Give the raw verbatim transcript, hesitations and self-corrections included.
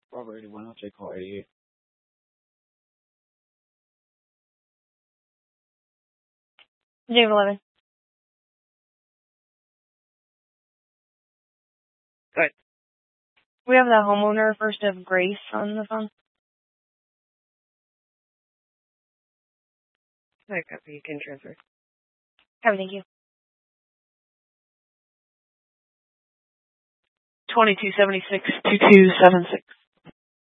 Bravo eighty-one, I'll take call eighty-eight. Dave eleven. Good. We have the homeowner First of Grace on the phone. I copy. You can transfer. Have thank you. twenty-two seventy-six, two two seven six.